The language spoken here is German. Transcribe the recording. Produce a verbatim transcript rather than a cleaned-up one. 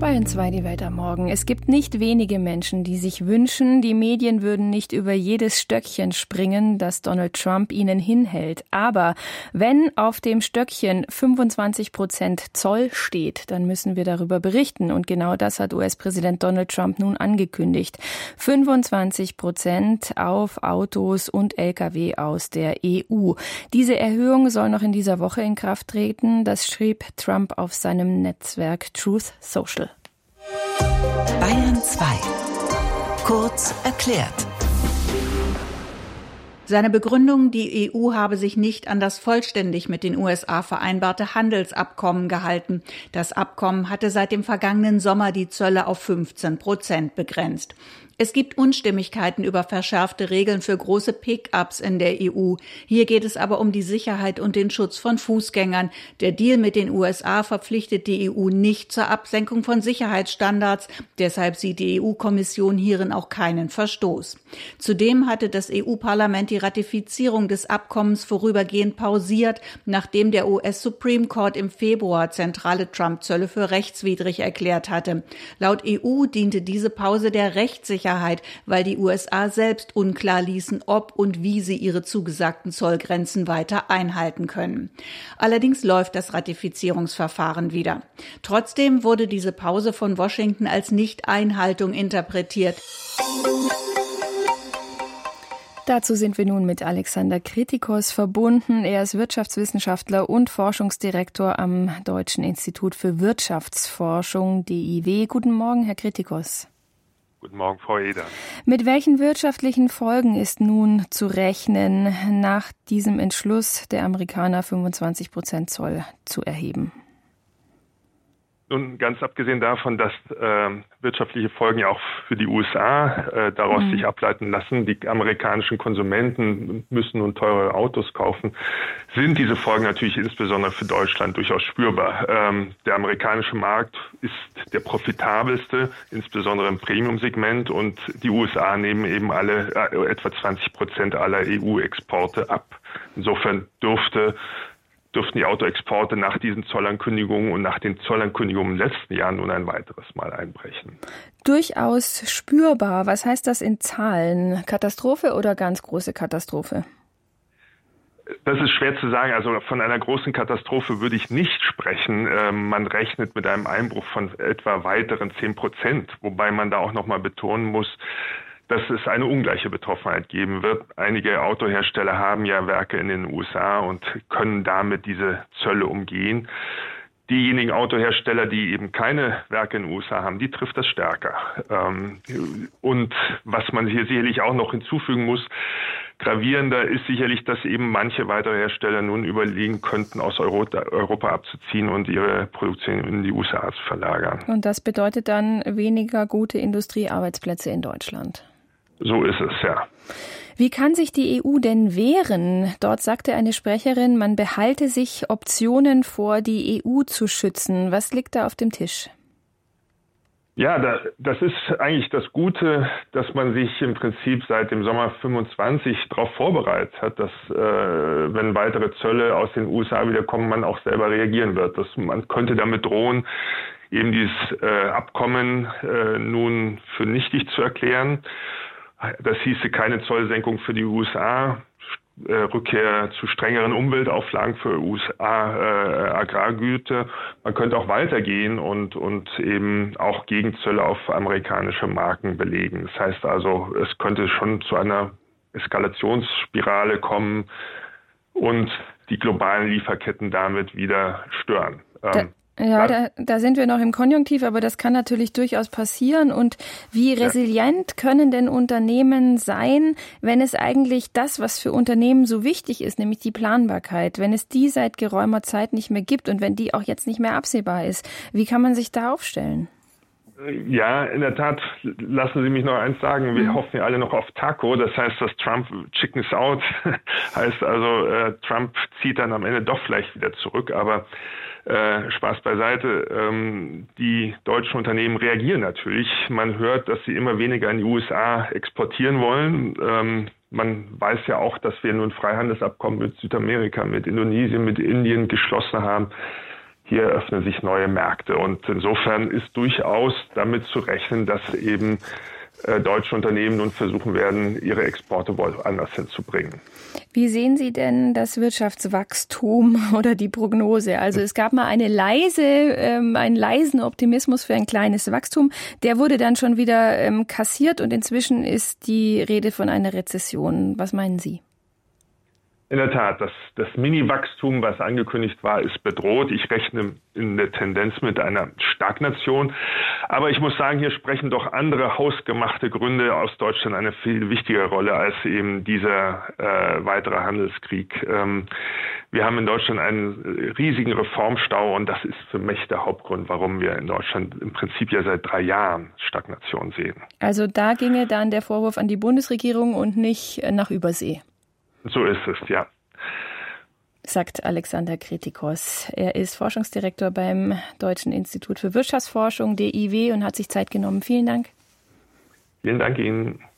Bayern zwei, die Welt am Morgen. Es gibt nicht wenige Menschen, die sich wünschen, die Medien würden nicht über jedes Stöckchen springen, das Donald Trump ihnen hinhält. Aber wenn auf dem Stöckchen fünfundzwanzig Prozent Zoll steht, dann müssen wir darüber berichten. Und genau das hat U S-Präsident Donald Trump nun angekündigt. fünfundzwanzig Prozent auf Autos und L K W aus der E U. Diese Erhöhung soll noch in dieser Woche in Kraft treten. Das schrieb Trump auf seinem Netzwerk Truth Social. Bayern zwei. Kurz erklärt. Seine Begründung, die E U habe sich nicht an das vollständig mit den U S A vereinbarte Handelsabkommen gehalten. Das Abkommen hatte seit dem vergangenen Sommer die Zölle auf fünfzehn Prozent begrenzt. Es gibt Unstimmigkeiten über verschärfte Regeln für große Pick-ups in der E U. Hier geht es aber um die Sicherheit und den Schutz von Fußgängern. Der Deal mit den U S A verpflichtet die E U nicht zur Absenkung von Sicherheitsstandards. Deshalb sieht die E U-Kommission hierin auch keinen Verstoß. Zudem hatte das E U-Parlament die Ratifizierung des Abkommens vorübergehend pausiert, nachdem der U S Supreme Court im Februar zentrale Trump-Zölle für rechtswidrig erklärt hatte. Laut E U diente diese Pause der Rechtssicherheit, weil die U S A selbst unklar ließen, ob und wie sie ihre zugesagten Zollgrenzen weiter einhalten können. Allerdings läuft das Ratifizierungsverfahren wieder. Trotzdem wurde diese Pause von Washington als Nichteinhaltung interpretiert. Dazu sind wir nun mit Alexander Kritikos verbunden. Er ist Wirtschaftswissenschaftler und Forschungsdirektor am Deutschen Institut für Wirtschaftsforschung, D I W. Guten Morgen, Herr Kritikos. Guten Morgen, Frau Eder. Mit welchen wirtschaftlichen Folgen ist nun zu rechnen, nach diesem Entschluss der Amerikaner fünfundzwanzig Prozent Zoll zu erheben? Nun, ganz abgesehen davon, dass äh, wirtschaftliche Folgen ja auch für die U S A äh, daraus mhm. sich ableiten lassen, die amerikanischen Konsumenten müssen nun teure Autos kaufen, sind diese Folgen natürlich insbesondere für Deutschland durchaus spürbar. Ähm, der amerikanische Markt ist der profitabelste, insbesondere im Premium-Segment, und die U S A nehmen eben alle äh, etwa zwanzig Prozent aller E U-Exporte ab. Insofern dürfte dürften die Autoexporte nach diesen Zollankündigungen und nach den Zollankündigungen im letzten Jahr nun ein weiteres Mal einbrechen. Durchaus spürbar. Was heißt das in Zahlen? Katastrophe oder ganz große Katastrophe? Das ist schwer zu sagen. Also von einer großen Katastrophe würde ich nicht sprechen. Ähm, man rechnet mit einem Einbruch von etwa weiteren zehn Prozent, wobei man da auch nochmal betonen muss, dass es eine ungleiche Betroffenheit geben wird. Einige Autohersteller haben ja Werke in den U S A und können damit diese Zölle umgehen. Diejenigen Autohersteller, die eben keine Werke in den U S A haben, die trifft das stärker. Und was man hier sicherlich auch noch hinzufügen muss, gravierender ist sicherlich, dass eben manche weitere Hersteller nun überlegen könnten, aus Europa abzuziehen und ihre Produktion in die U S A zu verlagern. Und das bedeutet dann weniger gute Industriearbeitsplätze in Deutschland? So ist es, ja. Wie kann sich die E U denn wehren? Dort sagte eine Sprecherin, man behalte sich Optionen vor, die E U zu schützen. Was liegt da auf dem Tisch? Ja, da, das ist eigentlich das Gute, dass man sich im Prinzip seit dem Sommer fünfundzwanzig darauf vorbereitet hat, dass äh, wenn weitere Zölle aus den U S A wieder kommen, man auch selber reagieren wird. Dass man könnte damit drohen, eben dieses äh, Abkommen äh, nun für nichtig zu erklären. Das hieße keine Zollsenkung für die U S A, äh, Rückkehr zu strengeren Umweltauflagen für U S A äh, Agrargüter. Man könnte auch weitergehen und, und eben auch Gegenzölle auf amerikanische Marken belegen. Das heißt also, es könnte schon zu einer Eskalationsspirale kommen und die globalen Lieferketten damit wieder stören. Ähm, Ja, da, da sind wir noch im Konjunktiv, aber das kann natürlich durchaus passieren. Und wie resilient ja. können denn Unternehmen sein, wenn es eigentlich das, was für Unternehmen so wichtig ist, nämlich die Planbarkeit, wenn es die seit geraumer Zeit nicht mehr gibt und wenn die auch jetzt nicht mehr absehbar ist? Wie kann man sich da aufstellen? Ja, in der Tat, lassen Sie mich noch eins sagen, wir mhm. hoffen ja alle noch auf Taco, das heißt, dass Trump Chickens out, heißt also, äh, Trump zieht dann am Ende doch vielleicht wieder zurück, aber Äh, Spaß beiseite. Ähm, die deutschen Unternehmen reagieren natürlich. Man hört, dass sie immer weniger in die U S A exportieren wollen. Ähm, man weiß ja auch, dass wir nun Freihandelsabkommen mit Südamerika, mit Indonesien, mit Indien geschlossen haben. hier öffnen sich neue Märkte. Und insofern ist durchaus damit zu rechnen, dass eben äh, deutsche Unternehmen nun versuchen werden, ihre Exporte woanders hinzubringen. Wie sehen Sie denn das Wirtschaftswachstum oder die Prognose? Also es gab mal eine leise, ähm, einen leisen Optimismus für ein kleines Wachstum. Der wurde dann schon wieder ähm, kassiert und inzwischen ist die Rede von einer Rezession. Was meinen Sie? In der Tat, das, das Mini-Wachstum, was angekündigt war, ist bedroht. Ich rechne in der Tendenz mit einer Stagnation. Aber ich muss sagen, hier sprechen doch andere hausgemachte Gründe aus Deutschland eine viel wichtigere Rolle als eben dieser äh, weitere Handelskrieg. Ähm, wir haben in Deutschland einen riesigen Reformstau und das ist für mich der Hauptgrund, warum wir in Deutschland im Prinzip ja seit drei Jahren Stagnation sehen. Also da ginge dann der Vorwurf an die Bundesregierung und nicht nach Übersee. So ist es, ja. Sagt Alexander Kritikos. Er ist Forschungsdirektor beim Deutschen Institut für Wirtschaftsforschung, D I W, und hat sich Zeit genommen. Vielen Dank. Vielen Dank Ihnen.